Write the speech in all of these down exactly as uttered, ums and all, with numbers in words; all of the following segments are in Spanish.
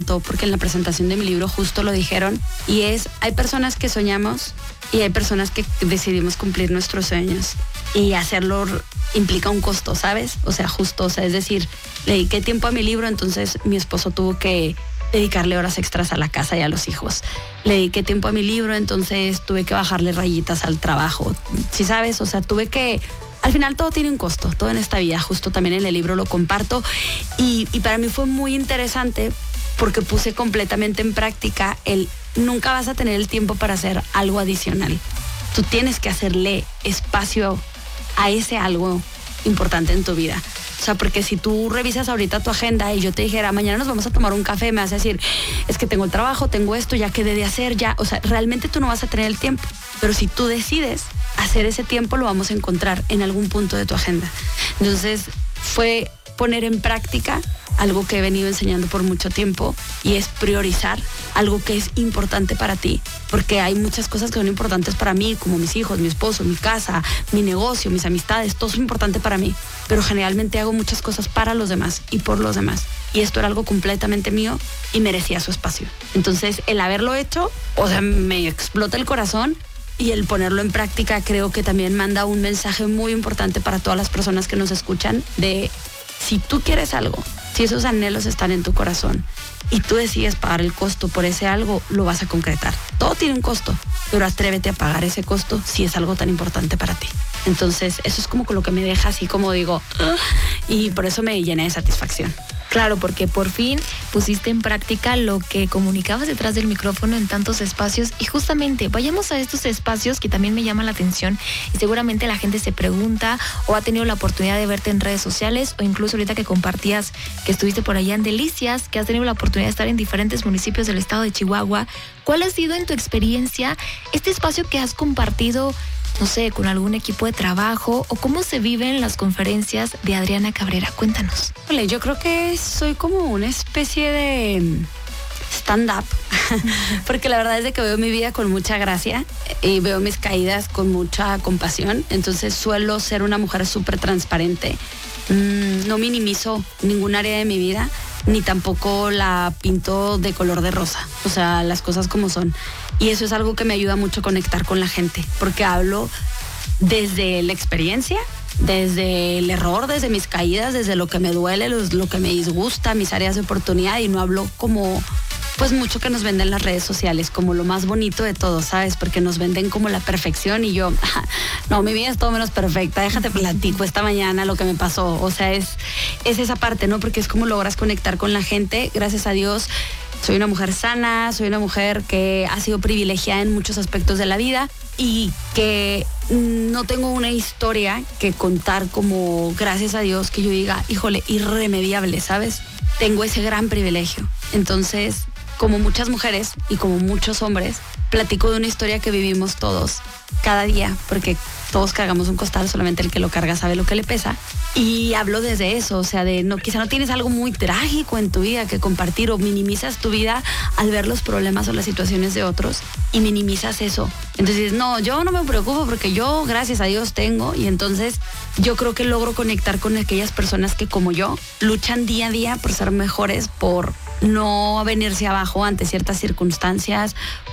encantó porque en la presentación de mi libro justo lo dijeron, y es, hay personas que soñamos y hay personas que decidimos cumplir nuestros sueños, y hacerlo implica un costo, ¿sabes? O sea, justo, o sea, es decir, le dediqué tiempo a mi libro, entonces mi esposo tuvo que dedicarle horas extras a la casa y a los hijos. Le dediqué tiempo a mi libro, entonces tuve que bajarle rayitas al trabajo. ¿Sí sabes? O sea, tuve que... Al final todo tiene un costo, todo en esta vida, justo también en el libro lo comparto, y, y para mí fue muy interesante porque puse completamente en práctica el nunca vas a tener el tiempo para hacer algo adicional. Tú tienes que hacerle espacio a ese algo importante en tu vida. O sea, porque si tú revisas ahorita tu agenda y yo te dijera, mañana nos vamos a tomar un café, me vas a decir, es que tengo el trabajo, tengo esto, ya quedé de hacer, ya. O sea, realmente tú no vas a tener el tiempo. Pero si tú decides hacer ese tiempo, lo vamos a encontrar en algún punto de tu agenda. Entonces, fue poner en práctica algo que he venido enseñando por mucho tiempo, y es priorizar algo que es importante para ti, porque hay muchas cosas que son importantes para mí, como mis hijos, mi esposo, mi casa, mi negocio, mis amistades, todo es importante para mí, pero generalmente hago muchas cosas para los demás y por los demás, y esto era algo completamente mío y merecía su espacio. Entonces, el haberlo hecho, o sea, me explota el corazón, y el ponerlo en práctica creo que también manda un mensaje muy importante para todas las personas que nos escuchan de, si tú quieres algo, si esos anhelos están en tu corazón y tú decides pagar el costo por ese algo, lo vas a concretar. Todo tiene un costo, pero atrévete a pagar ese costo si es algo tan importante para ti. Entonces, eso es como con lo que me deja así como digo, uh, y por eso me llené de satisfacción. Claro, porque por fin pusiste en práctica lo que comunicabas detrás del micrófono en tantos espacios, y justamente vayamos a estos espacios que también me llaman la atención, y seguramente la gente se pregunta o ha tenido la oportunidad de verte en redes sociales, o incluso ahorita que compartías que estuviste por allá en Delicias, que has tenido la oportunidad de estar en diferentes municipios del estado de Chihuahua. ¿Cuál ha sido en tu experiencia este espacio que has compartido, no sé, con algún equipo de trabajo, o cómo se viven las conferencias de Adriana Cabrera? Cuéntanos. Ole, yo creo que soy como una especie de stand-up, porque la verdad es de que veo mi vida con mucha gracia y veo mis caídas con mucha compasión, entonces suelo ser una mujer súper transparente. Mm, no minimizo ningún área de mi vida, ni tampoco la pinto de color de rosa, o sea, las cosas como son. Y eso es algo que me ayuda mucho a conectar con la gente, porque hablo desde la experiencia, desde el error, desde mis caídas, desde lo que me duele, lo, lo que me disgusta, mis áreas de oportunidad, y no hablo como pues mucho que nos venden las redes sociales, como lo más bonito de todo, ¿sabes? Porque nos venden como la perfección, y yo, no, mi vida es todo menos perfecta, déjate platico esta mañana lo que me pasó. O sea, es, es esa parte, ¿no? Porque es como logras conectar con la gente. Gracias a Dios soy una mujer sana, soy una mujer que ha sido privilegiada en muchos aspectos de la vida, y que no tengo una historia que contar como, gracias a Dios, que yo diga, híjole, irremediable, ¿sabes? Tengo ese gran privilegio. Entonces, como muchas mujeres y como muchos hombres, platico de una historia que vivimos todos cada día, porque todos cargamos un costal, solamente el que lo carga sabe lo que le pesa. Y hablo desde eso, o sea, de no, quizá no tienes algo muy trágico en tu vida que compartir, o minimizas tu vida al ver los problemas o las situaciones de otros y minimizas eso. Entonces, no, yo no me preocupo porque yo, gracias a Dios, tengo, y entonces yo creo que logro conectar con aquellas personas que, como yo, luchan día a día por ser mejores, por no venirse abajo ante ciertas circunstancias,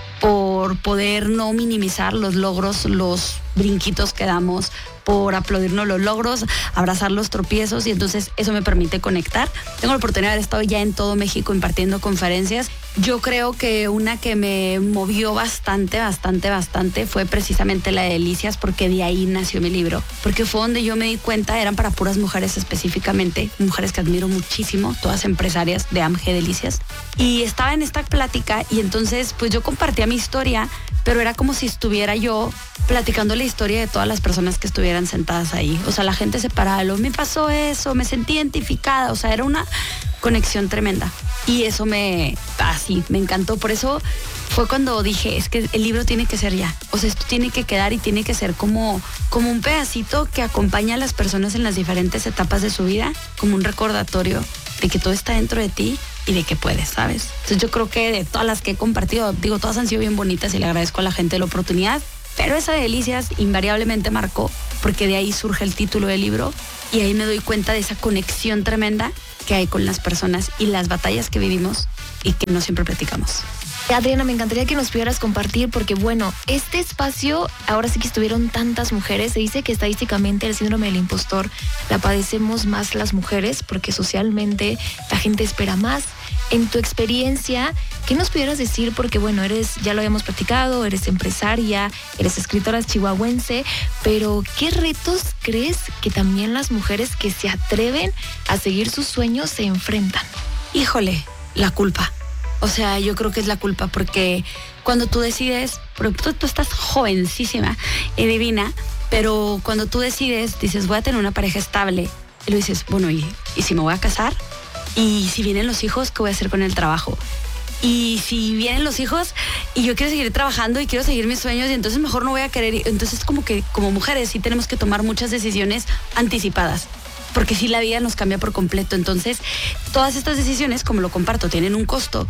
por poder no minimizar los logros, los brinquitos que damos, por aplaudirnos los logros, abrazar los tropiezos, y entonces eso me permite conectar. Tengo la oportunidad de haber estado ya en todo México impartiendo conferencias. Yo creo que una que me movió bastante, bastante, bastante fue precisamente la de Delicias, porque de ahí nació mi libro, porque fue donde yo me di cuenta, eran para puras mujeres específicamente, mujeres que admiro muchísimo, todas empresarias de A M G Delicias, y estaba en esta plática, y entonces pues yo compartía mi historia, pero era como si estuviera yo platicando la historia de todas las personas que estuvieran sentadas ahí. O sea, la gente se paraba, lo, me pasó eso, me sentí identificada, o sea, era una conexión tremenda. Y eso me, así, me encantó. Por eso fue cuando dije, es que el libro tiene que ser ya. O sea, esto tiene que quedar y tiene que ser como, como un pedacito que acompaña a las personas en las diferentes etapas de su vida, como un recordatorio de que todo está dentro de ti y de que puedes, ¿sabes? Entonces yo creo que de todas las que he compartido, digo, todas han sido bien bonitas y le agradezco a la gente la oportunidad, pero esa de Delicias invariablemente marcó, porque de ahí surge el título del libro, y ahí me doy cuenta de esa conexión tremenda que hay con las personas y las batallas que vivimos y que no siempre platicamos. Adriana, me encantaría que nos pudieras compartir porque, bueno, este espacio, ahora sí que estuvieron tantas mujeres, se dice que estadísticamente el síndrome del impostor la padecemos más las mujeres porque socialmente la gente espera más. En tu experiencia, ¿qué nos pudieras decir? Porque, bueno, eres, ya lo habíamos platicado, eres empresaria, eres escritora chihuahuense, pero ¿qué retos crees que también las mujeres que se atreven a seguir sus sueños se enfrentan? Híjole, la culpa. O sea, yo creo que es la culpa porque cuando tú decides, porque tú, tú estás jovencísima y divina, pero cuando tú decides, dices, voy a tener una pareja estable, y lo dices, bueno, ¿y, y si me voy a casar? ¿Y si vienen los hijos, qué voy a hacer con el trabajo? Y si vienen los hijos y yo quiero seguir trabajando y quiero seguir mis sueños y entonces mejor no voy a querer. Entonces como que como mujeres sí tenemos que tomar muchas decisiones anticipadas. Porque sí la vida nos cambia por completo. Entonces, todas estas decisiones, como lo comparto, tienen un costo.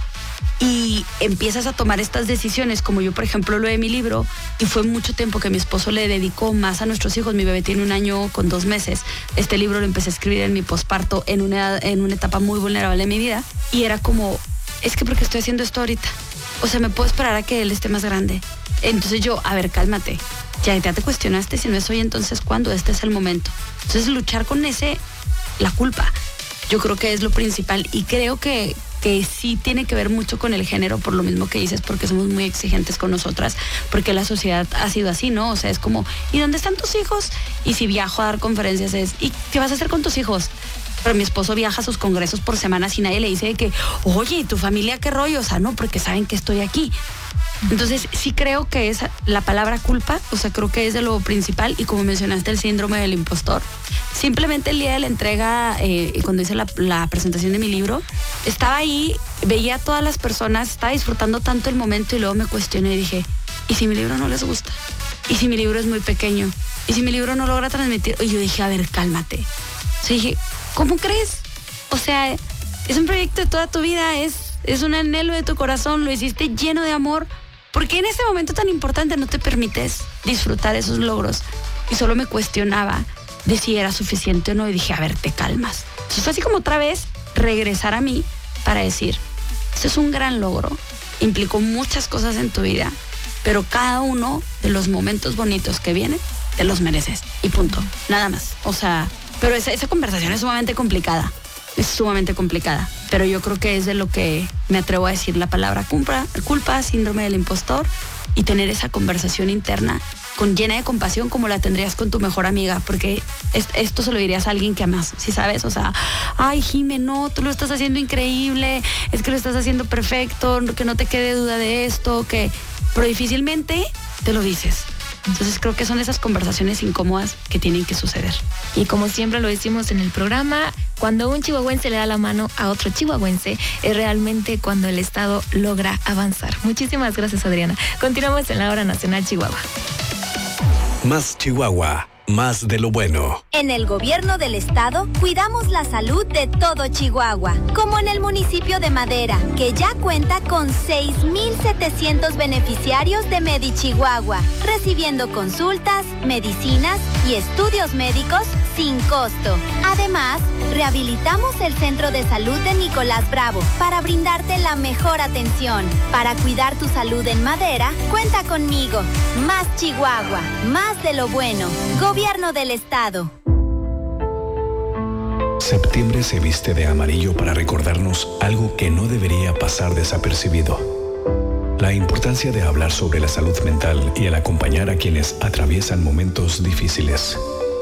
Y empiezas a tomar estas decisiones, como yo, por ejemplo, lo de mi libro, y fue mucho tiempo que mi esposo le dedicó más a nuestros hijos. Mi bebé tiene un año con dos meses. Este libro lo empecé a escribir en mi posparto, en una, en una etapa muy vulnerable de mi vida. Y era como, es que porque estoy haciendo esto ahorita. O sea, me puedo esperar a que él esté más grande. Entonces yo, a ver, cálmate. Ya, ya te cuestionaste, si no es hoy, entonces ¿cuándo? Este es el momento. Entonces luchar con ese, la culpa, yo creo que es lo principal y creo que, que sí tiene que ver mucho con el género, por lo mismo que dices, porque somos muy exigentes con nosotras, porque la sociedad ha sido así, ¿no? O sea, es como, ¿y dónde están tus hijos? Y si viajo a dar conferencias es, ¿y qué vas a hacer con tus hijos? Pero mi esposo viaja a sus congresos por semanas y nadie le dice que, oye, ¿y tu familia qué rollo? O sea, no, porque saben que estoy aquí. Entonces sí creo que es la palabra culpa, o sea, creo que es de lo principal y como mencionaste el síndrome del impostor. Simplemente el día de la entrega, eh, cuando hice la, la presentación de mi libro, estaba ahí, veía a todas las personas, estaba disfrutando tanto el momento y luego me cuestioné y dije, ¿y si mi libro no les gusta? ¿Y si mi libro es muy pequeño? ¿Y si mi libro no logra transmitir? Y yo dije, a ver, cálmate. O sea, dije, ¿cómo crees? O sea, es un proyecto de toda tu vida, es, es un anhelo de tu corazón, lo hiciste lleno de amor. ¿Por qué en ese momento tan importante no te permites disfrutar esos logros? Y solo me cuestionaba de si era suficiente o no y dije, a ver, te calmas. Entonces fue así como otra vez regresar a mí para decir, esto es un gran logro, implicó muchas cosas en tu vida, pero cada uno de los momentos bonitos que vienen, te los mereces y punto, nada más. O sea, pero esa, esa conversación es sumamente complicada. Es sumamente complicada, pero yo creo que es de lo que me atrevo a decir la palabra culpa, culpa, síndrome del impostor y tener esa conversación interna con llena de compasión como la tendrías con tu mejor amiga, porque es, esto se lo dirías a alguien que amas, ¿sí sabes? O sea, ay, Jime, no, tú lo estás haciendo increíble, es que lo estás haciendo perfecto, que no te quede duda de esto, que, pero difícilmente te lo dices. Entonces creo que son esas conversaciones incómodas que tienen que suceder. Y como siempre lo decimos en el programa, cuando un chihuahuense le da la mano a otro chihuahuense, es realmente cuando el Estado logra avanzar. Muchísimas gracias, Adriana. Continuamos en la Hora Nacional Chihuahua. Más Chihuahua, más de lo bueno. En el gobierno del estado cuidamos la salud de todo Chihuahua, como en el municipio de Madera, que ya cuenta con seis mil setecientos beneficiarios de MediChihuahua, recibiendo consultas, medicinas y estudios médicos sin costo. Además, rehabilitamos el Centro de Salud de Nicolás Bravo para brindarte la mejor atención. Para cuidar tu salud en Madera, cuenta conmigo. Más Chihuahua, más de lo bueno. Gobierno del estado. Septiembre se viste de amarillo para recordarnos algo que no debería pasar desapercibido. La importancia de hablar sobre la salud mental y el acompañar a quienes atraviesan momentos difíciles.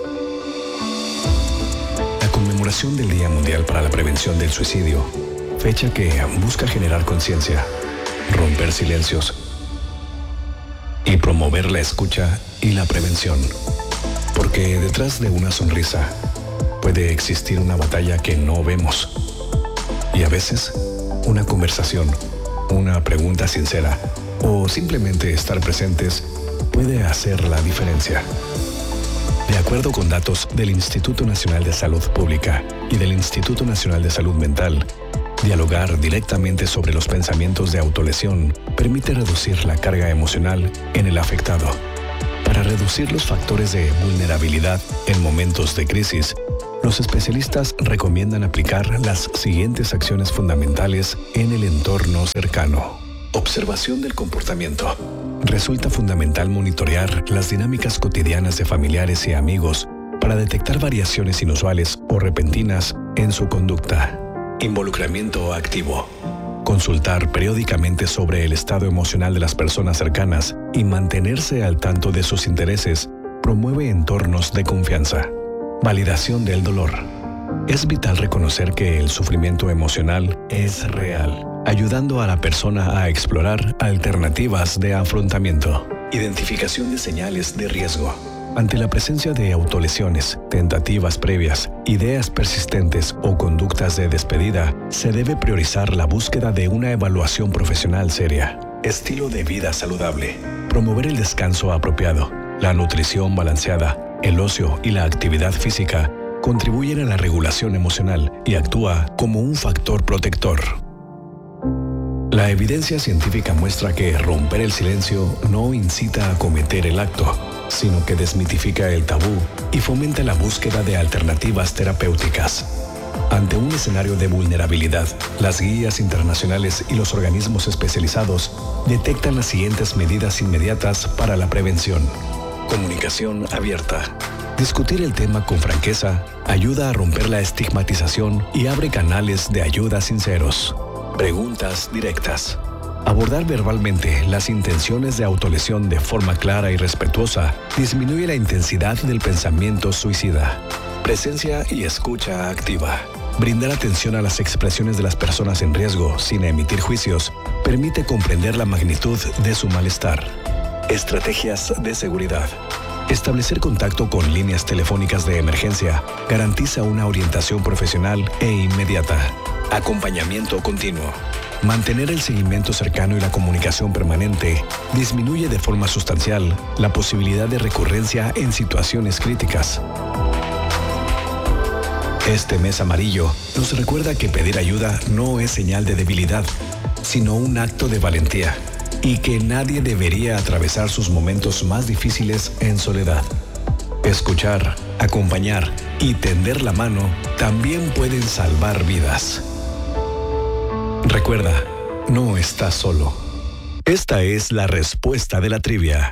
La conmemoración del Día Mundial para la Prevención del Suicidio, fecha que busca generar conciencia, romper silencios y promover la escucha y la prevención. Porque detrás de una sonrisa puede existir una batalla que no vemos. Y a veces, una conversación, una pregunta sincera o simplemente estar presentes puede hacer la diferencia. De acuerdo con datos del Instituto Nacional de Salud Pública y del Instituto Nacional de Salud Mental, dialogar directamente sobre los pensamientos de autolesión permite reducir la carga emocional en el afectado. Para reducir los factores de vulnerabilidad en momentos de crisis, los especialistas recomiendan aplicar las siguientes acciones fundamentales en el entorno cercano. Observación del comportamiento. Resulta fundamental monitorear las dinámicas cotidianas de familiares y amigos para detectar variaciones inusuales o repentinas en su conducta. Involucramiento activo. Consultar periódicamente sobre el estado emocional de las personas cercanas y mantenerse al tanto de sus intereses promueve entornos de confianza. Validación del dolor. Es vital reconocer que el sufrimiento emocional es real, ayudando a la persona a explorar alternativas de afrontamiento. Identificación de señales de riesgo. Ante la presencia de autolesiones, tentativas previas, ideas persistentes o conductas de despedida, se debe priorizar la búsqueda de una evaluación profesional seria. Estilo de vida saludable. Promover el descanso apropiado, la nutrición balanceada, el ocio y la actividad física contribuyen a la regulación emocional y actúa como un factor protector. La evidencia científica muestra que romper el silencio no incita a cometer el acto, sino que desmitifica el tabú y fomenta la búsqueda de alternativas terapéuticas. Ante un escenario de vulnerabilidad, las guías internacionales y los organismos especializados detectan las siguientes medidas inmediatas para la prevención. Comunicación abierta. Discutir el tema con franqueza ayuda a romper la estigmatización y abre canales de ayuda sinceros. Preguntas directas. Abordar verbalmente las intenciones de autolesión de forma clara y respetuosa disminuye la intensidad del pensamiento suicida. Presencia y escucha activa. Brindar atención a las expresiones de las personas en riesgo sin emitir juicios permite comprender la magnitud de su malestar. Estrategias de seguridad. Establecer contacto con líneas telefónicas de emergencia garantiza una orientación profesional e inmediata. Acompañamiento continuo. Mantener el seguimiento cercano y la comunicación permanente disminuye de forma sustancial la posibilidad de recurrencia en situaciones críticas. Este mes amarillo nos recuerda que pedir ayuda no es señal de debilidad, sino un acto de valentía, y que nadie debería atravesar sus momentos más difíciles en soledad. Escuchar, acompañar y tender la mano también pueden salvar vidas. Recuerda, no estás solo. Esta es la respuesta de la trivia.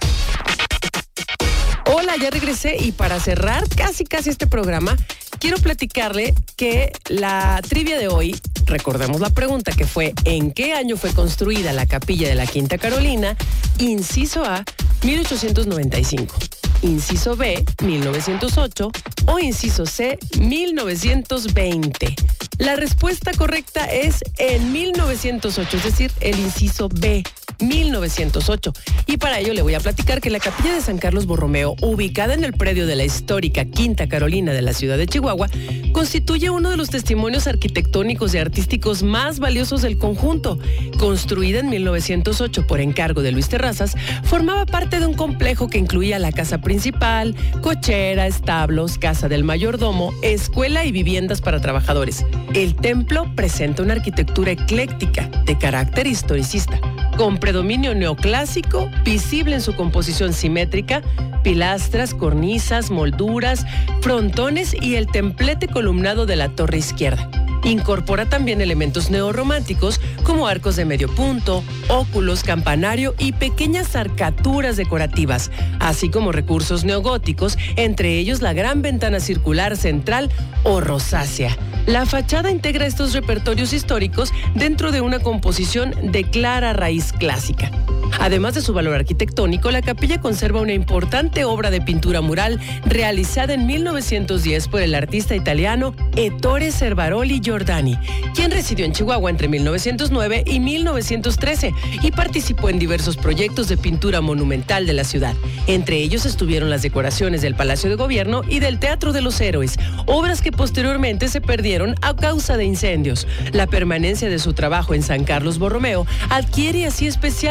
Hola, ya regresé y para cerrar casi casi este programa, quiero platicarle que la trivia de hoy, recordemos la pregunta que fue ¿en qué año fue construida la capilla de la Quinta Carolina? Inciso A, mil ochocientos noventa y cinco. Inciso B, mil novecientos ocho o inciso C, mil novecientos veinte. La respuesta correcta es en mil novecientos ocho, es decir, el inciso B, mil novecientos ocho. Y para ello le voy a platicar que la capilla de San Carlos Borromeo, ubicada en el predio de la histórica Quinta Carolina de la ciudad de Chihuahua, constituye uno de los testimonios arquitectónicos y artísticos más valiosos del conjunto. Construida en mil novecientos ocho por encargo de Luis Terrazas, formaba parte de un complejo que incluía la casa principal, cochera, establos, casa del mayordomo, escuela y viviendas para trabajadores. El templo presenta una arquitectura ecléctica de carácter historicista, con predominio neoclásico, visible en su composición simétrica, pilastras, cornisas, molduras, frontones y el templete columnado de la torre izquierda. Incorpora también elementos neorrománticos como arcos de medio punto, óculos, campanario y pequeñas arcaturas decorativas, así como recursos neogóticos, entre ellos la gran ventana circular central o rosácea. La fachada integra estos repertorios históricos dentro de una composición de clara raíz clásica. Además de su valor arquitectónico, la capilla conserva una importante obra de pintura mural realizada en mil novecientos diez por el artista italiano Ettore Servaroli Giordani, quien residió en Chihuahua entre mil novecientos nueve y mil novecientos trece y participó en diversos proyectos de pintura monumental de la ciudad. Entre ellos estuvieron las decoraciones del Palacio de Gobierno y del Teatro de los Héroes, obras que posteriormente se perdieron a causa de incendios. La permanencia de su trabajo en San Carlos Borromeo adquiere así especial relevancia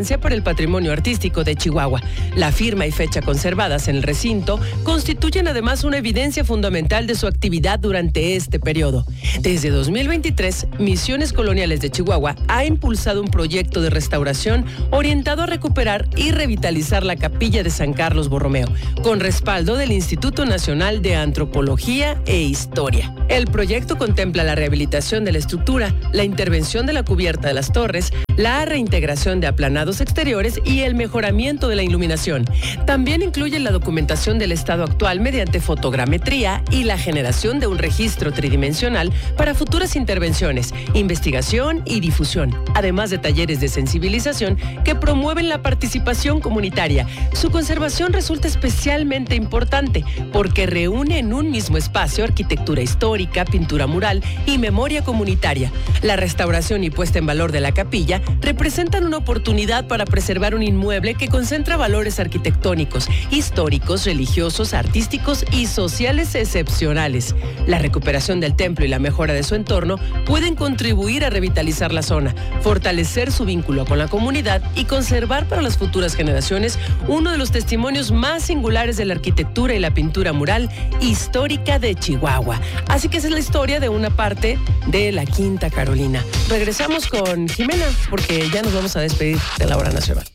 importancia para el patrimonio artístico de Chihuahua. La firma y fecha conservadas en el recinto constituyen además una evidencia fundamental de su actividad durante este periodo. Desde dos mil veintitrés, Misiones Coloniales de Chihuahua ha impulsado un proyecto de restauración orientado a recuperar y revitalizar la capilla de San Carlos Borromeo, con respaldo del Instituto Nacional de Antropología e Historia. El proyecto contempla la rehabilitación de la estructura, la intervención de la cubierta de las torres, la reintegración de aplanados exteriores y el mejoramiento de la iluminación. También incluye la documentación del estado actual mediante fotogrametría y la generación de un registro tridimensional para futuras intervenciones, investigación y difusión, además de talleres de sensibilización que promueven la participación comunitaria. Su conservación resulta especialmente importante porque reúne en un mismo espacio arquitectura histórica, pintura mural y memoria comunitaria. La restauración y puesta en valor de la capilla representan una oportunidad para preservar un inmueble que concentra valores arquitectónicos, históricos, religiosos, artísticos y sociales excepcionales. La recuperación del templo y la mejora de su entorno pueden contribuir a revitalizar la zona, fortalecer su vínculo con la comunidad y conservar para las futuras generaciones uno de los testimonios más singulares de la arquitectura y la pintura mural histórica de Chihuahua. Así que esa es la historia de una parte de la Quinta Carolina. Regresamos con Jimena, porque ya nos vamos a despedir de la hora nacional.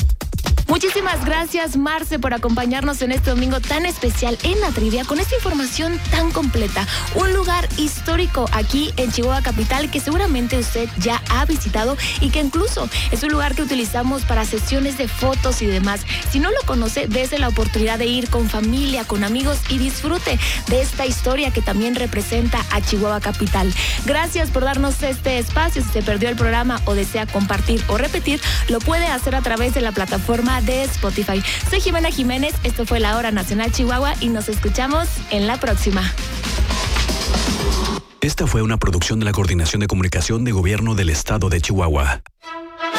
Muchísimas gracias, Marce, por acompañarnos en este domingo tan especial en la trivia con esta información tan completa. Un lugar histórico aquí en Chihuahua Capital que seguramente usted ya ha visitado y que incluso es un lugar que utilizamos para sesiones de fotos y demás. Si no lo conoce, dése la oportunidad de ir con familia, con amigos y disfrute de esta historia que también representa a Chihuahua Capital. Gracias por darnos este espacio. Si se perdió el programa o desea compartir o repetir, lo puede hacer a través de la plataforma de Spotify. Soy Jimena Jiménez, esto fue La Hora Nacional Chihuahua y nos escuchamos en la próxima. Esta fue una producción de la Coordinación de Comunicación de Gobierno del Estado de Chihuahua.